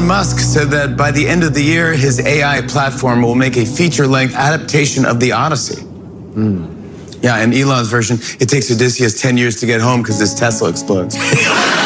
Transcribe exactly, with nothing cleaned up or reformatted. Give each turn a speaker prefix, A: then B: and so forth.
A: Elon Musk said that by the end of the year, his A I platform will make a feature-length adaptation of the Odyssey.
B: Mm.
A: Yeah, in Elon's version, it takes Odysseus ten years to get home because his Tesla explodes.